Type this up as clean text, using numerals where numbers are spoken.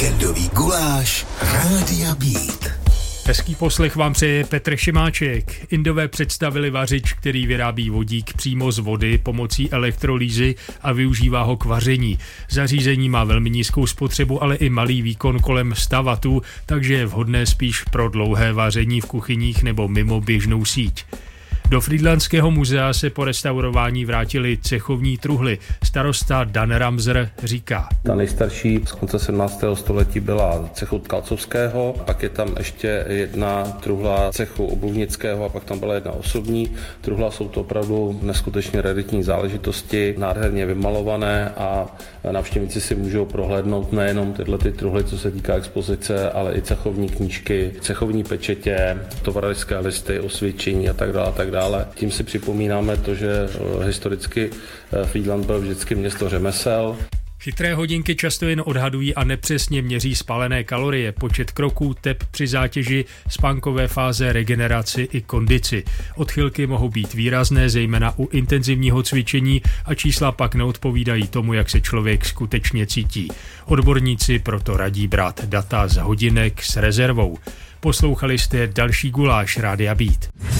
Víkendový guláš Rádia Beat. Hezký poslech vám přeje Petr Šimáček. Indové představili vařič, který vyrábí vodík přímo z vody pomocí elektrolýzy a využívá ho k vaření. Zařízení má velmi nízkou spotřebu, ale i malý výkon kolem 100 W, takže je vhodné spíš pro dlouhé vaření v kuchyních nebo mimo běžnou síť. Do Frýdlantského muzea se po restaurování vrátily cechovní truhly. Starosta Dan Ramser říká: Ta nejstarší z konce 17. století byla cechu Tkalcovského, pak je tam ještě jedna truhla cechu Obuvnického a pak tam byla jedna osobní truhla. Jsou to opravdu neskutečně raritní záležitosti, nádherně vymalované a návštěvníci si můžou prohlédnout nejenom tyhle truhly, co se týká expozice, ale i cechovní knížky, cechovní pečetě, tovarešské listy, osvědčení a tak dále. Tím si připomínáme to, že historicky Frýdlant byl vždycky město řemesel. Chytré hodinky často jen odhadují a nepřesně měří spálené kalorie, počet kroků, tep při zátěži, spánkové fáze, regeneraci i kondici. Odchylky mohou být výrazné, zejména u intenzivního cvičení, a čísla pak neodpovídají tomu, jak se člověk skutečně cítí. Odborníci proto radí brát data z hodinek s rezervou. Poslouchali jste další guláš Rádia Beat.